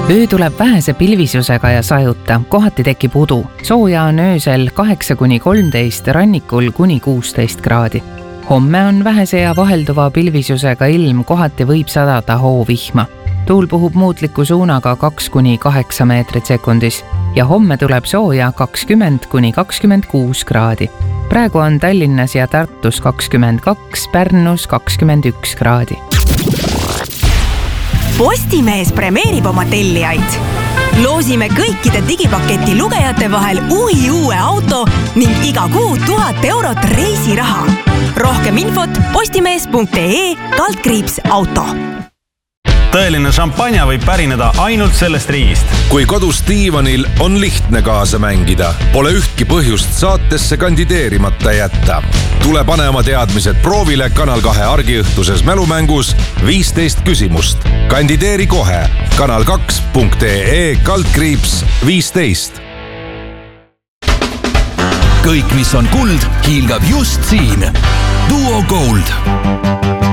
Öö tuleb vähese pilvisusega ja sajuta, kohati tekib udu. Sooja on öösel 8–13, rannikul kuni 16 kraadi. Homme on vähese ja vahelduva pilvisusega ilm, kohati võib sadada hoovihma. Tuul puhub muutliku suunaga 2–8 meetrit sekundis ja homme tuleb sooja 20–26 kraadi. Praegu on Tallinnas ja Tartus 22, Pärnus 21 kraadi. Postimees premeerib oma tellijaid. Loosime kõikide digipaketi lugejate vahel uue auto ning iga kuu 1000 eurot reisiraha. Rohkem infot postimees.ee/auto. Tõeline šampanja võib pärineda ainult sellest riigist. Kui kodus diivanil on lihtne kaasa mängida, pole ühtki põhjust saatesse kandideerimata jätta. Tule pane oma teadmised proovile Kanal 2 argiõhtuses mälumängus 15 küsimust. Kandideeri kohe kanal2.ee/15. Kõik, mis on kuld, hiilgab just siin. Duo Gold.